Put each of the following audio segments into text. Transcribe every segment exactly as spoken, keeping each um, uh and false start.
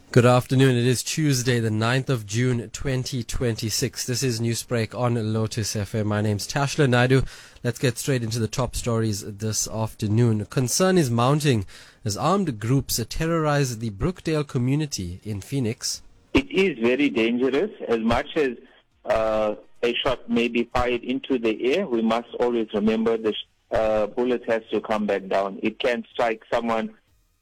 Good afternoon. It is Tuesday, the ninth of June, twenty twenty-six. This is Newsbreak on Lotus F M. My name's Tashla Naidu. Let's get straight into the top stories this afternoon. Concern is mounting as armed groups terrorize the Brookdale community in Phoenix. It is very dangerous. As much as uh, a shot may be fired into the air, we must always remember the uh, bullet has to come back down. It can strike someone.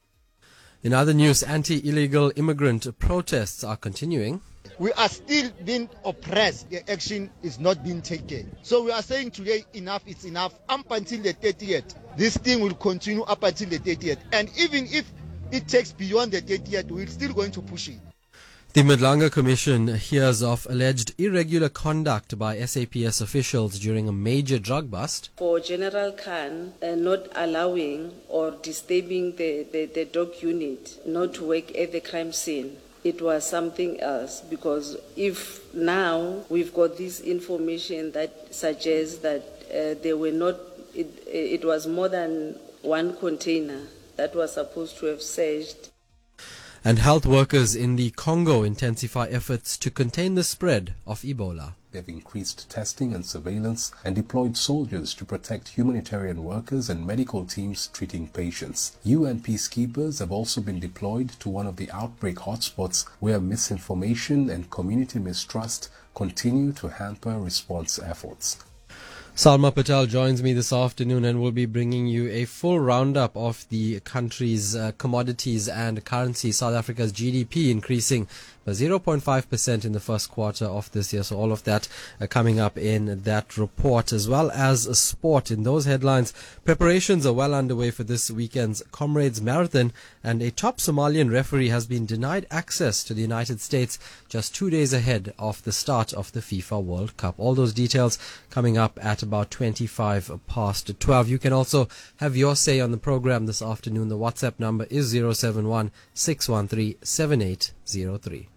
In other news, anti-illegal immigrant protests are continuing. We are still being oppressed. The action is not being taken. So we are saying today, enough is enough. Up until the thirtieth, this thing will continue up until the thirtieth. And even if it takes beyond the thirtieth, we're still going to push it. The Madlanga Commission hears of alleged irregular conduct by S A P S officials during a major drug bust. For General Khan uh, not allowing or disturbing the, the, the dog unit not to work at the crime scene, it was something else, because if now we've got this information that suggests that uh, they were not, it, it was more than one container that was supposed to have searched. And health workers in the Congo intensify efforts to contain the spread of Ebola. They've increased testing and surveillance and deployed soldiers to protect humanitarian workers and medical teams treating patients. U N peacekeepers have also been deployed to one of the outbreak hotspots where misinformation and community mistrust continue to hamper response efforts. Salma Patel joins me this afternoon and will be bringing you a full roundup of the country's uh, commodities and currency. South Africa's G D P increasing by zero point five percent in the first quarter of this year. So all of that uh, coming up in that report, as well as uh, sport. In those headlines, preparations are well underway for this weekend's Comrades Marathon, and a top Somalian referee has been denied access to the United States just two days ahead of the start of the FIFA World Cup. All those details coming up at about twenty-five past twelve. You can also have your say on the program this afternoon. The WhatsApp number is zero seven one, six one three, seven eight zero three.